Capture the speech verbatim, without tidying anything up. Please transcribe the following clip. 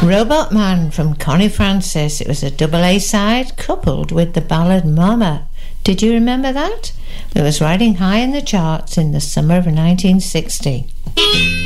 Robot Man from Connie Francis. It was a double A side coupled with the ballad Mama. Did you remember that? It was riding high in the charts in the summer of nineteen sixty.